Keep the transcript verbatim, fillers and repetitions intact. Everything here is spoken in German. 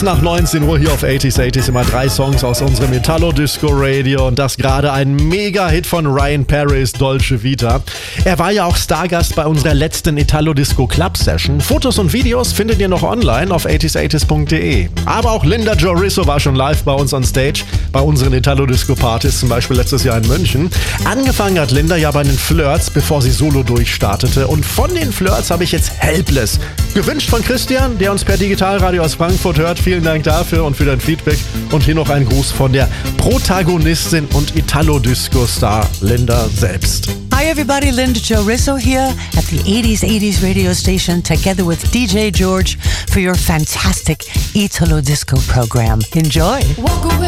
nach neunzehn Uhr hier auf achtziger achtzig immer drei Songs aus unserem Italo Disco Radio und das gerade ein Mega-Hit von Ryan Paris, Dolce Vita. Er war ja auch Stargast bei unserer letzten Italo Disco Club Session. Fotos und Videos findet ihr noch online auf achtziger achtzig punkt de. Aber auch Linda Joe Risso war schon live bei uns on Stage, bei unseren Italo Disco Partys, zum Beispiel letztes Jahr in München. Angefangen hat Linda ja bei den Flirts, bevor sie solo durchstartete. Und von den Flirts habe ich jetzt Helpless. Gewünscht von Christian, der uns per Digitalradio aus Frankfurt hört. Vielen Dank dafür und für dein Feedback. Und hier noch ein Gruß von der Protagonistin und Italo-Disco-Star Linda selbst. Hi everybody, Linda Joe Risso here at the eighties eighties radio station together with D J George for your fantastic Italo Disco program. Enjoy!